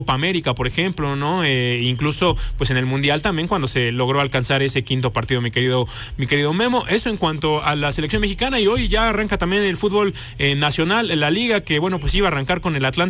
Copa América, por ejemplo, ¿no? Incluso pues en el Mundial también, cuando se logró alcanzar ese quinto partido, mi querido Memo. Eso en cuanto a la selección mexicana, y hoy ya arranca también el fútbol nacional, la liga, que bueno, pues iba a arrancar con el Atlante